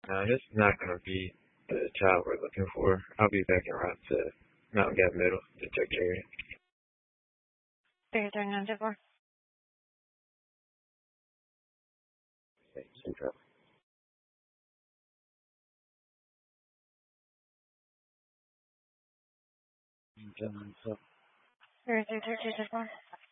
This is not going to be the job we're looking for. I'll be back around to Mountain Gap Middle to take care of it. 3394. Thanks, Central. Three three two two six one.